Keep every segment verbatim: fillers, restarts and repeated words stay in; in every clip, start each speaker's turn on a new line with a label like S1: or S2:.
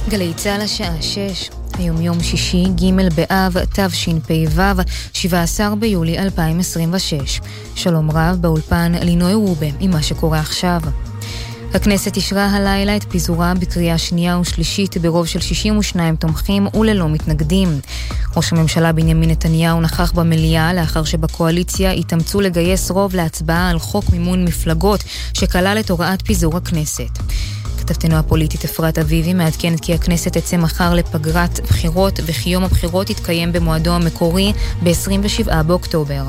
S1: גלי צהל השעה שש, היום יום שישי, ג' באב, תשפ"ו, שבעה עשר ביולי אלפיים עשרים ושש. שלום רב, באולפן לינוי רובה עם מה שקורה עכשיו. הכנסת אישרה הלילה את פיזורה בקריאה שנייה ושלישית ברוב של שישים ושניים תומכים וללא מתנגדים. ראש הממשלה בנימין נתניהו נכח במליאה לאחר שבקואליציה התאמצו לגייס רוב להצבעה על חוק מימון מפלגות שכלל את הוראת פיזור הכנסת. כתבתנו הפוליטית אפרת אביבי מעדכנת כי הכנסת תצא מחר לפגרת בחירות וכי יום הבחירות יתקיים במועדו המקורי ב-עשרים ושבעה באוקטובר.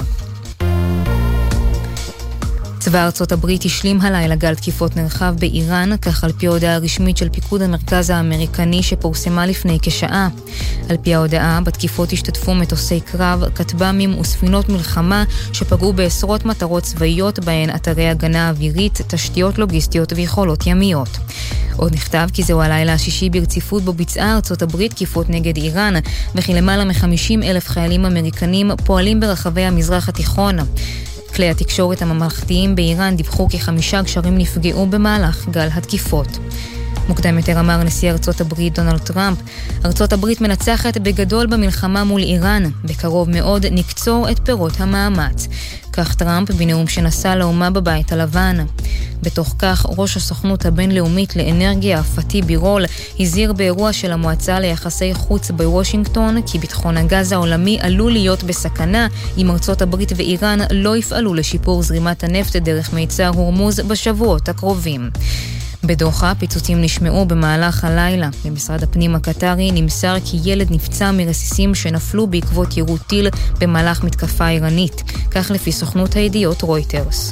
S1: צבא ארצות הברית השלים הלילה גל תקיפות נרחב באיראן, כך על פי ההודעה הרשמית של פיקוד המרכז האמריקני שפורסמה לפני כשעה. על פי ההודעה, בתקיפות השתתפו מטוסי קרב, כטב"מים וספינות מלחמה שפגעו בעשרות מטרות צבאיות בהן אתרי הגנה אווירית, תשתיות לוגיסטיות ויכולות ימיות. עוד נכתב כי זהו הלילה השישי ברציפות בו ביצעה ארצות הברית תקיפות נגד איראן, וכי למעלה מ-חמישים אלף חיילים אמריקנים פועלים ברחבי המזרח התיכון. כלי התקשורת הממלכתיים באיראן דיווחו כי חמישה גשרים נפגעו במהלך גל התקיפות. מוקדם יותר אמר נשיא ארצות הברית דונלד טראמפ, ארצות הברית מנצחת בגדול במלחמה מול איראן, בקרוב מאוד נקצור את פירות המאמץ. כך טראמפ בנאום שנשא לאומה בבית הלבן. בתוך כך, ראש הסוכנות הבינלאומית לאנרגיה, פתי בירול, הזהיר באירוע של המועצה ליחסי חוץ בוושינגטון, כי ביטחון הגז העולמי עלול להיות בסכנה אם ארצות הברית ואיראן לא יפעלו לשיפור זרימת הנפט דרך מיצר הורמוז בשבועות הקרובים. בדוחה, פיצוצים נשמעו במהלך הלילה. במשרד הפנים הקטרי נמסר כי ילד נפצע מרסיסים שנפלו בעקבות יירוט טיל במהלך מתקפה איראנית, כך לפי סוכנות הידיעות רויטרס.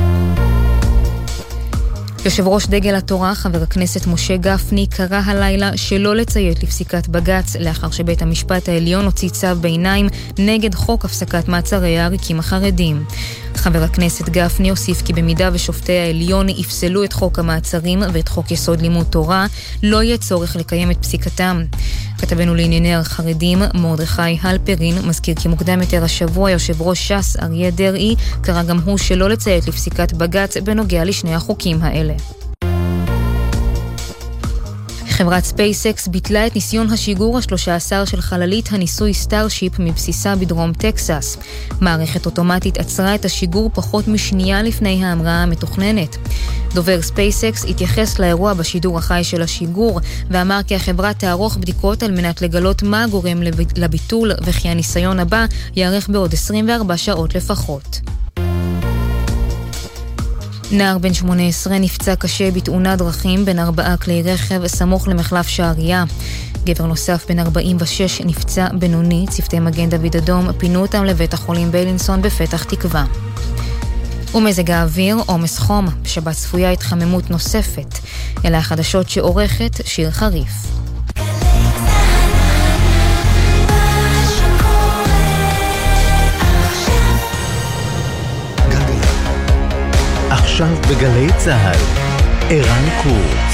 S1: יושב ראש דגל התורה, חבר הכנסת משה גפני, קרא הלילה שלא לציית לפסיקת בג"ץ, לאחר שבית המשפט העליון הוציא צו ביניים נגד חוק הפסקת מעצרי העריקים החרדים. חבר הכנסת גפני הוסיף כי במידה ושופטי העליון יפסלו את חוק המעצרים ואת חוק יסוד לימוד תורה, לא יהיה צורך לקיים את פסיקתם. כתבנו לענייני החרדים, מרדכי הלפרין, מזכיר כי מוקדם יותר השבוע יושב ראש ש"ס אריה דרעי קרא גם הוא שלא לציית לפסיקת בג"ץ בנוגע לשני החוקים האלה. חברת ספייסקס ביטלה את ניסיון השיגור ה-שלוש עשרה של חללית הניסוי סטארשיפ מבסיסה בדרום טקסס. מערכת אוטומטית עצרה את השיגור פחות משנייה לפני ההמראה המתוכננת. דובר ספייסקס התייחס לאירוע בשידור החי של השיגור, ואמר כי החברה תערוך בדיקות על מנת לגלות מה גורם לביטול, וכי הניסיון הבא יארך בעוד עשרים וארבע שעות לפחות. נער בן שמונה עשרה נפצע קשה בתאונת דרכים בין ארבעה כלי רכב סמוך למחלף שעריה. גבר נוסף בן ארבעים ושש נפצע בינוני, צוותי מגן דוד אדום פינו אותם לבית החולים בילינסון בפתח תקווה. ומזג האוויר, עומס חום, בשבת צפויה התחממות נוספת. אלה החדשות שעורכת שיר חריף.
S2: עכשיו בגלי צהל, ערן קורץ.